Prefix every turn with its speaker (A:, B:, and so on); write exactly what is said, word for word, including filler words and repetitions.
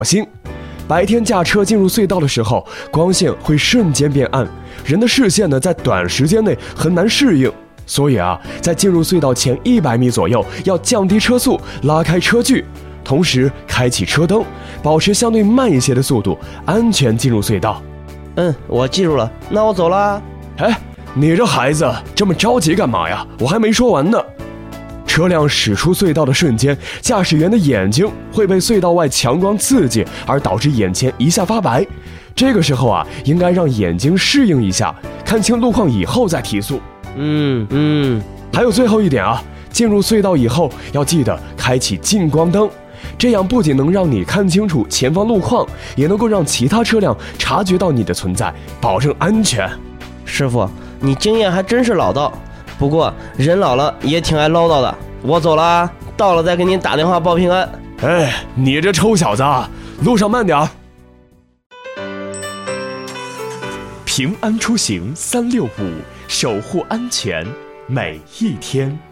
A: 小心，白天驾车进入隧道的时候，光线会瞬间变暗，人的视线呢在短时间内很难适应。所以啊，在进入隧道前一百米左右，要降低车速，拉开车距，同时开启车灯，保持相对慢一些的速度，安全进入隧道。
B: 嗯，我记住了，那我走啦。
A: 哎，你这孩子这么着急干嘛呀？我还没说完呢。车辆驶出隧道的瞬间，驾驶员的眼睛会被隧道外强光刺激，而导致眼前一下发白。这个时候啊，应该让眼睛适应一下，看清路况以后再提速。
B: 嗯嗯。
A: 还有最后一点啊，进入隧道以后要记得开启近光灯，这样不仅能让你看清楚前方路况，也能够让其他车辆察觉到你的存在，保证安全。
B: 师傅，你经验还真是老道。不过人老了也挺爱唠叨的，我走了啊，到了再给您打电话报平安。
A: 哎，你这臭小子，路上慢点。
C: 平安出行三六五，守护安全每一天。